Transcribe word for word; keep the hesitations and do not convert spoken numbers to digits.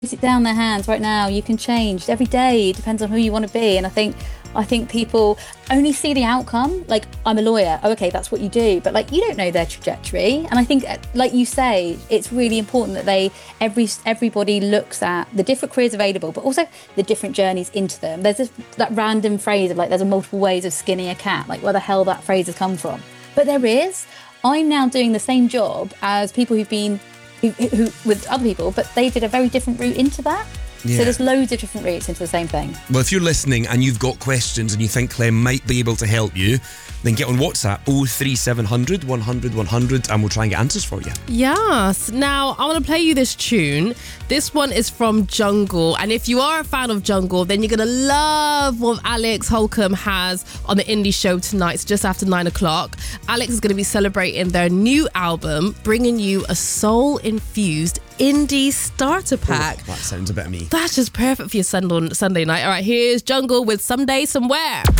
it down their hands right now. You can change every day. It depends on who you want to be. And I think I think people only see the outcome. Like, I'm a lawyer. Oh, okay, that's what you do. But like, you don't know their trajectory. And I think, like you say, it's really important that they every everybody looks at the different careers available, but also the different journeys into them. There's this, that random phrase of like, there's a multiple ways of skinning a cat. Like, where the hell that phrase has come from? But there is. I'm now doing the same job as people who've been Who, who, with other people, but they did a very different route into that. Yeah. So there's loads of different routes into the same thing. Well, if you're listening and you've got questions and you think Clem might be able to help you, then get on WhatsApp oh three seven hundred, one hundred, one hundred and we'll try and get answers for you. Yes. Now, I want to play you this tune. This one is from Jungle. And if you are a fan of Jungle, then you're going to love what Alex Holcomb has on the Indie Show tonight. It's just after nine o'clock. Alex is going to be celebrating their new album, bringing you a soul-infused indie starter pack. Oh, that sounds a bit of me. That's just perfect for your Sunday, Sunday night. All right, here's Jungle with Someday Somewhere.